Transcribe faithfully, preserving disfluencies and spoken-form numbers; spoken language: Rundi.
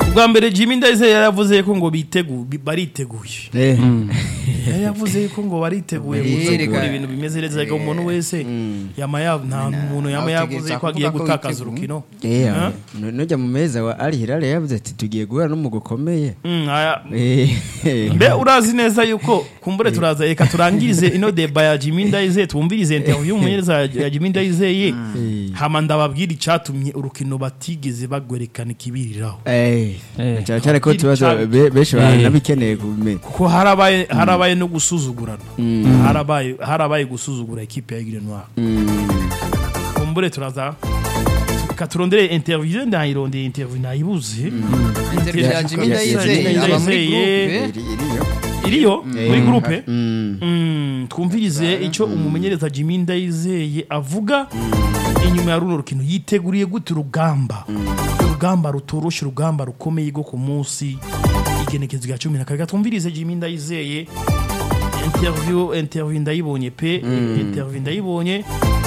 ubwa mbere Jimmy Ndayizeye yaravuze ko ngo bitegu bariteguye eh yavuze ko ngo bariteguye gukora ibintu bimeze neza ko umuntu wese yama ya nta umuntu yama yavuze ko agiye gutakaza urukino eh nujya mu meza wa Al Hilal yavuze ati tugiye guhura no mu gukomeye mbe urazi neza yuko kumbure turaza eka turangirize ino deba ya Jimmy Ndayizeye tumvirize interview umunyereza ya Jimmy Ndayizeye hama ndababwira icatumye urukino batigeze bagwerekana kibiriraho eh cyane ko tubazo besho nabikeneye kumenya kuko harabaye harabaye no gusuzugurana harabaye harabaye gusuzugura equipe ya Aigle Noir kumbure turaza katurondere interview ndayirondeye interview nayibuze interview ya Jimmy Ndayizeye iriyo muri groupe twumvirize icyo umumenyereza Jimmy Ndayizeye avuga inyuma ya runo rukino yiteguriye gute urugamba urugamba rutoroshe urugamba rukomeye go ku munsi igenekezo rya cumi na kabiri twumvirize Jimmy Ndayizeye interview interview ndayibonye pe interview ndayibonye